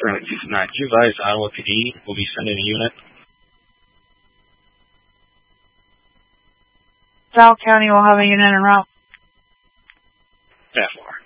Sterling 229. Do you advise Ottawa PD will be sending a unit? South County will have a unit en route. FR.